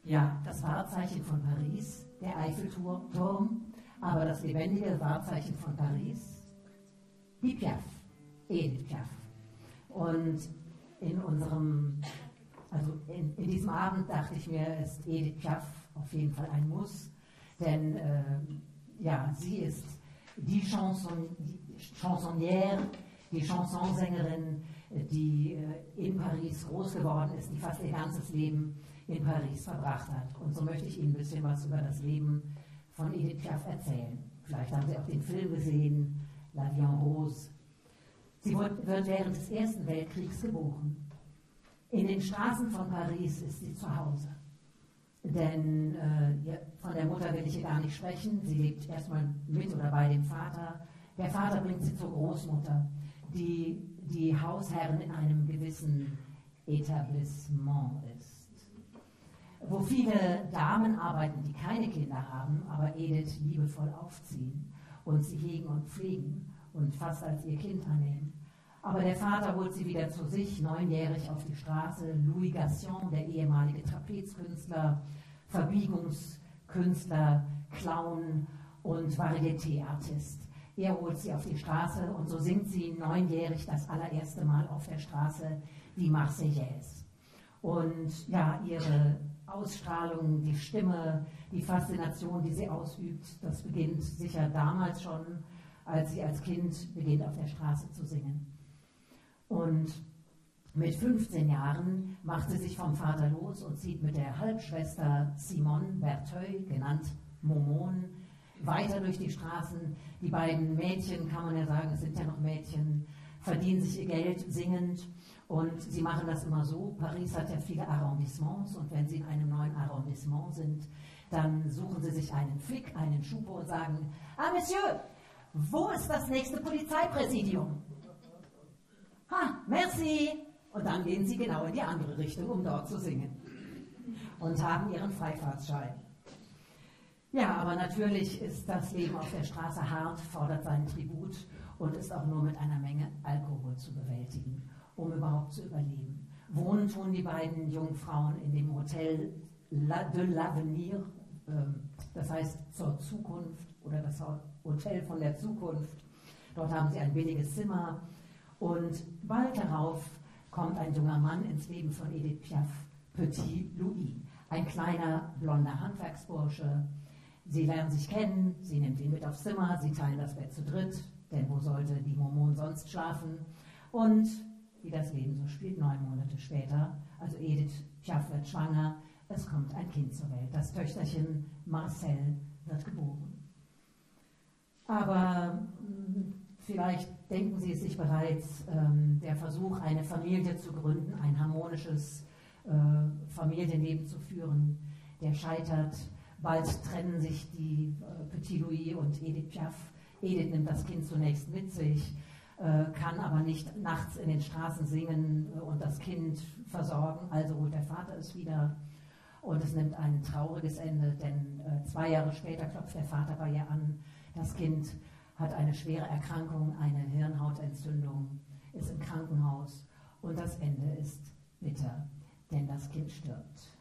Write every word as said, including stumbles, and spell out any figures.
Ja, das Wahrzeichen von Paris, der Eiffelturm, aber das lebendige Wahrzeichen von Paris, die Piaf, Edith Piaf. Und in unserem, also in, in diesem Abend dachte ich mir, ist Edith Piaf auf jeden Fall ein Muss, denn äh, ja, sie ist die, Chanson, die Chansonnière, die Chansonsängerin, die äh, in Paris groß geworden ist, die fast ihr ganzes Leben in Paris verbracht hat. Und so möchte ich Ihnen ein bisschen was über das Leben von Edith Piaf erzählen. Vielleicht haben Sie auch den Film gesehen, La Vie en Rose. Sie wird, wird während des Ersten Weltkriegs geboren. In den Straßen von Paris ist sie zu Hause. Denn äh, ja, von der Mutter will ich hier gar nicht sprechen. Sie lebt erstmal mit oder bei dem Vater. Der Vater bringt sie zur Großmutter, die die Hausherrin in einem gewissen Etablissement ist, wo viele Damen arbeiten, die keine Kinder haben, aber Edith liebevoll aufziehen und sie hegen und pflegen und fast als ihr Kind annehmen. Aber der Vater holt sie wieder zu sich, neunjährig auf die Straße. Louis Gassion, der ehemalige Trapezkünstler, Verbiegungskünstler, Clown und Varieté-Artist. Er holt sie auf die Straße und so singt sie neunjährig das allererste Mal auf der Straße die Marseillaise. Und ja, ihre Ausstrahlung, die Stimme, die Faszination, die sie ausübt, das beginnt sicher damals schon, als sie als Kind beginnt, auf der Straße zu singen. Und mit fünfzehn Jahren macht sie sich vom Vater los und zieht mit der Halbschwester Simone Bertheuil, genannt Momone, weiter durch die Straßen. Die beiden Mädchen, kann man ja sagen, es sind ja noch Mädchen, verdienen sich ihr Geld singend und sie machen das immer so. Paris hat ja viele Arrondissements und wenn sie in einem neuen Arrondissement sind, dann suchen sie sich einen Flick, einen Schupo und sagen: Ah, Monsieur, wo ist das nächste Polizeipräsidium? Ha, merci! Und dann gehen sie genau in die andere Richtung, um dort zu singen und haben ihren Freifahrtsschein. Ja, aber natürlich ist das Leben auf der Straße hart, fordert seinen Tribut und ist auch nur mit einer Menge Alkohol zu bewältigen, um überhaupt zu überleben. Wohnen tun die beiden jungen Frauen in dem Hotel de l'Avenir, das heißt zur Zukunft oder das Hotel von der Zukunft. Dort haben sie ein billiges Zimmer und bald darauf kommt ein junger Mann ins Leben von Edith Piaf, Petit Louis, ein kleiner blonder Handwerksbursche. Sie lernen sich kennen, sie nimmt ihn mit aufs Zimmer, sie teilen das Bett zu dritt, denn wo sollte die Momone sonst schlafen? Und wie das Leben so spielt, neun Monate später, also Edith Piaf wird schwanger, es kommt ein Kind zur Welt. Das Töchterchen Marcel wird geboren. Aber mh, vielleicht denken Sie es sich bereits, ähm, der Versuch, eine Familie zu gründen, ein harmonisches äh, Familienleben zu führen, der scheitert. Bald trennen sich die äh, Petit Louis und Edith Piaf. Edith nimmt das Kind zunächst mit sich, äh, kann aber nicht nachts in den Straßen singen äh, und das Kind versorgen, also holt der Vater es wieder. Und es nimmt ein trauriges Ende, denn äh, zwei Jahre später klopft der Vater bei ihr an. Das Kind hat eine schwere Erkrankung, eine Hirnhautentzündung, ist im Krankenhaus und das Ende ist bitter, denn das Kind stirbt.